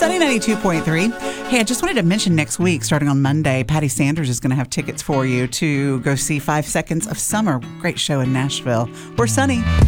Sunny 92.3. Hey, I just wanted to mention next week, starting on Monday, Patty Sanders is going to have tickets for you to go see 5 Seconds of Summer. Great show in Nashville. We're Sunny.